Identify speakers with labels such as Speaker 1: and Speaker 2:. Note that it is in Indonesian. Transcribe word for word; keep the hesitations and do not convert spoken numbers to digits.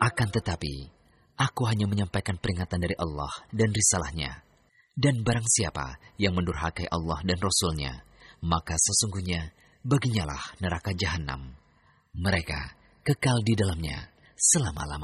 Speaker 1: Akan tetapi, aku hanya menyampaikan peringatan dari Allah dan risalahnya. Dan barang siapa yang mendurhakai Allah dan Rasul-Nya, maka sesungguhnya baginyalah neraka jahanam. Mereka kekal di dalamnya selama-lamanya.